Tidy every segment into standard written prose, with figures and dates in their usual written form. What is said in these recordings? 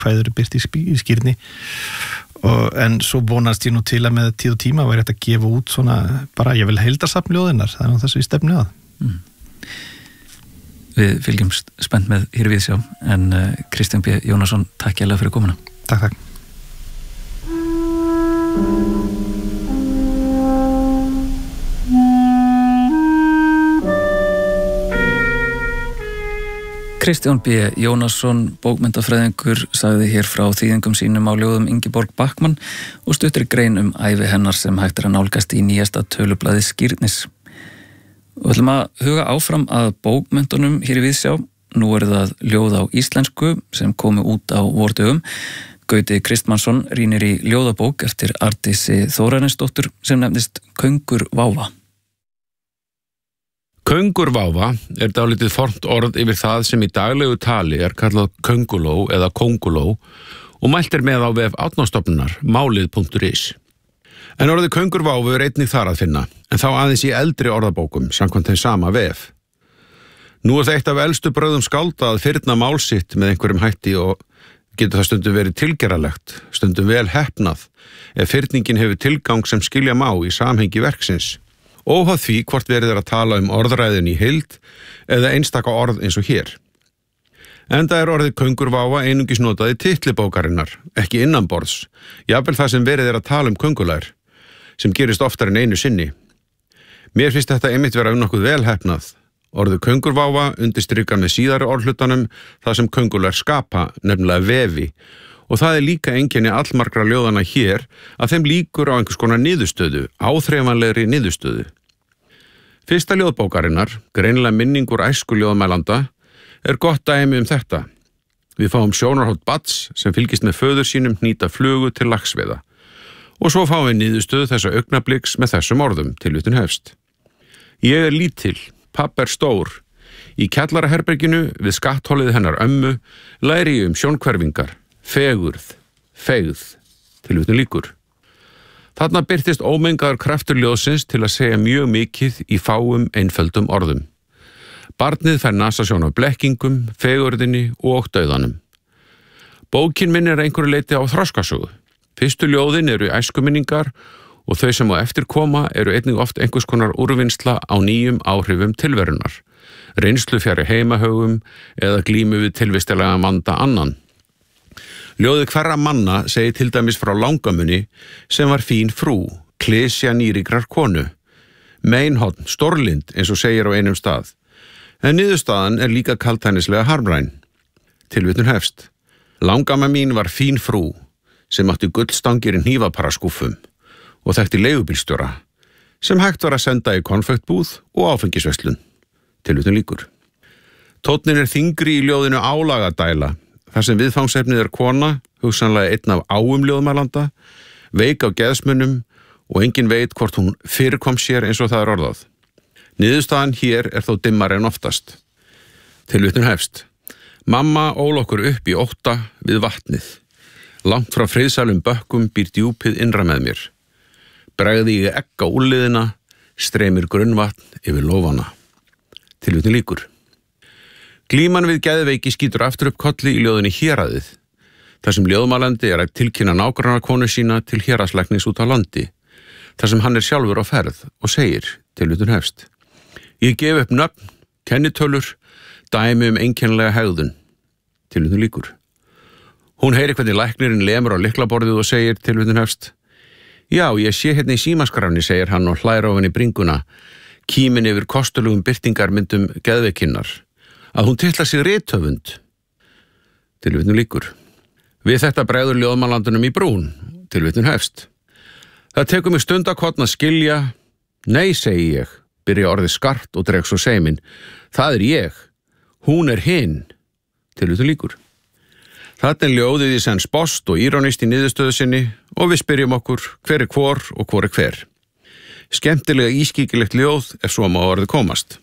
hvað eru byrt í skýrni en svo vonast ég nú til að með tíð og tíma væri þetta að gefa út svona bara ég vil heildarsafn ljóðinnar, það er þessu í stefnu að Við fylgjumst spennt með hér við sjá en Kristján B. Jónasson, takk hérlega fyrir komuna. Takk. Kristján B. Jónasson, bókmenntafræðingur, sagði hér frá þýðingum sínum á ljóðum Ingeborg Backman og stuttri grein ævi hennar sem hægt að nálgast í nýjasta tölublaði Skírnis. Við ætlum að huga áfram að bókmenntunum hér í Viðsjá. Nú það ljóð á íslensku sem komu út á vordögum. Gauti Kristmannsson rýnir í ljóðabók eftir Arndísi Þóranesdóttur sem nefnist Köngur váfa. Köngur váfa dálítið fornt orð yfir það sem í daglegu tali kallað könguló eða kónguló og mælt með á vef Árnastofnunar málið.is. En orðið köngur váfu einnig þar að finna, en þá aðeins í eldri orðabókum samkvæmt þeim sama vef. Nú það eitt af elstu bröðum skálda að fyrna mál sitt með einhverjum hætti og getur það stundum verið tilgerðarlegt, stundum vel heppnað, ef fyrningin hefur tilgang sem skilja má í samhengi verksins. Óháð því hvort verið að tala orðræðin í heild eða einstaka orð eins og hér. Enda orðið köngur váfa einungis notað í titli bókarinnar, ekki innanborðs, jafnvel það sem verið að tala köngulær, sem gerist oftar en einu sinni. Mér finnst þetta einmitt vera nokkuð vel heppnað. Orðið köngur váfa undirstrikar með síðari orðhlutanum það sem köngulær skapa, nefnilega vefi, og það líka einkenni allmargra ljóðana hér að þeim líkur á einhvers konar niðurstöðu, áþreifanlegri niðurstöðu. Fyrsta ljóðbókarinnar, greinilega minningur æsku ljóðmælanda, gott dæmi þetta. Við fáum sjónarhótt barns sem fylgist með föður sínum hnýta flugu til laxveiða. Og svo fáum við niðurstöðu þessa augnabliks með þessum orðum, tilvitnun hefst. Ég lítil, papp stór. Í kjallaraherberginu við skatthólið hennar ömmu læri ég sjónkverfingar, fegurð, feigð, tilvitnun lýkur. Þarna birtist ómengaður kraftur ljóðsins til að segja mjög mikið í fáum einföldum orðum. Barnið fær nasasjón af blekkingum, fegurðinni og dauðanum. Bókin minn einhverju leyti á þroskasögu. Fyrstu ljóðin æskuminningar og þau sem á eftir koma einnig oft einhvers konar úrvinnsla á nýjum áhrifum tilverunar, reynslu fjari heimahögum eða glímu við tilvistilega vanda annan. Ljóðið hverra manna segir til dæmis frá langamunni sem var fín frú, klesja nýrigrar konu, meinhorn, stórlind eins og segir á einum stað, en niðurstaðan líka kaldhænislega harmræn. Tilvitnun hefst. Langamma mín var fín frú, sem átti gullstangir í hnífaparaskúffum og þekkti leigubílstjóra, sem hægt var að senda í konfektbúð og áfengisverslun. Tilvitnun lýkur. Tónninn þyngri í ljóðinu álagadæla, þar sem viðfangsefnið kona, hugsanlega einn af áum ljóðmælanda, veik á geðsmunum og engin veit hvort hún fyrirkom sér eins og það orðað. Niðurstaðan hér þó dimmari en oftast. Tilvitnun hefst. Mamma ól okkur upp í ótta við vatnið. Langt frá friðsælum bökkum býr djúpið innra með mér. Bregði ég egg á úlliðina, streymir grunnvatn yfir lófana. Tilvitnun lýkur. Glíman við geðveiki skýtur aftur upp kolli í ljóðinni Héraðið, þar sem ljóðmælandi að tilkynna nágrannakonu sína til héraðslæknis út á landi, þar sem hann sjálfur á ferð og segir, tilvitnun hefst. Ég gef upp nöfn, kennitölur, dæmi einkennilega hegðun. Tilvitnun lýkur. Hún heyrir hvernig læknirinn lemur á lyklaborðið og segir, tilvitnun hefst. Já, ég sé hérna í símaskrafni, segir hann og hlær á henni bringuna, kímin yfir kostulugum birtingarmyndum geðveikinnar, að hún titlar sig rithöfund. Tilvitnun lýkur. Við þetta bregður ljóðmælandunum í brún, tilvitnun hefst. Það tekur mig stundarkorn að skilja. Nei, segi ég, byrja orðið skart og dreg svo seimin. Það ég. Hún hinn. Tilvitnun lýkur. Þarna ljóðið í senn spost og írónist í niðurstöðu sinni og við spyrjum okkur hver hvor og hvor hver. Skemmtilega ískikilegt ljóð ef svo má orðið komast.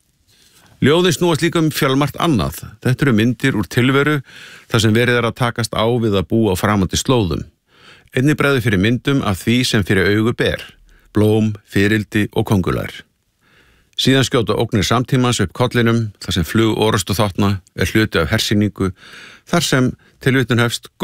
Ljóðin snúast líka fjölmargt annað. Þetta myndir úr tilveru þar sem verið að takast á við að búa á framandi slóðum. Einnig bregður fyrir myndum af því sem fyrir augu ber, blóm, firildi og kóngulær. Síðan skjóta ógnir samtímans upp kollinum þar sem flug orrustu þátna hluti af hersýningu þar sem tilvitnun hefst